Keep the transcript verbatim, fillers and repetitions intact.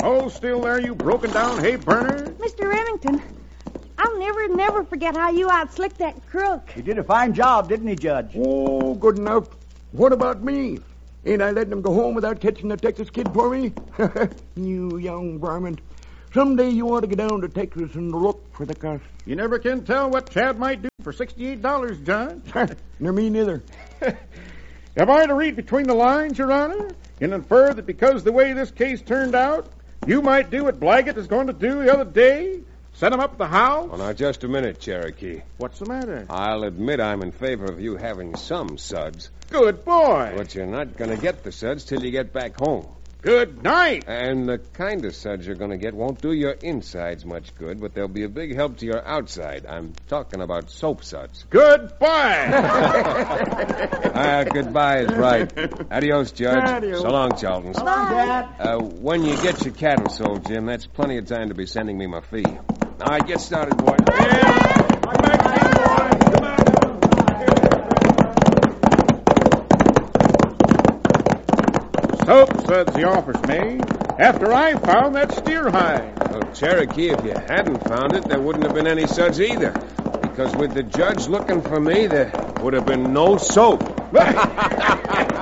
Hold still there, you broken-down hay burner. Mister Remington, I'll never, never forget how you outslicked that crook. He did a fine job, didn't he, Judge? Oh, good enough. What about me? Ain't I letting him go home without catching the Texas kid for me? You young varmint. Someday you ought to get down to Texas and look for the cuss. You never can tell what Chad might do for sixty-eight dollars, Judge. Nor me neither. Am I to read between the lines, Your Honor, and infer that because the way this case turned out, you might do what Blaggett is going to do the other day? Set him up at the house? Oh, now, just a minute, Cherokee. What's the matter? I'll admit I'm in favor of you having some suds. Good boy. But you're not going to get the suds till you get back home. Good night. And the kind of suds you're going to get won't do your insides much good, but they'll be a big help to your outside. I'm talking about soap suds. Goodbye. Ah, goodbye is right. Adios, Judge. Adios. So long, Charlton. So long, Dad. Uh, when you get your cattle sold, Jim, that's plenty of time to be sending me my fee. All right, get started, boys. Soap suds the office made after I found that steer hide. Well, Cherokee, if you hadn't found it, there wouldn't have been any suds either. Because with the judge looking for me, there would have been no soap.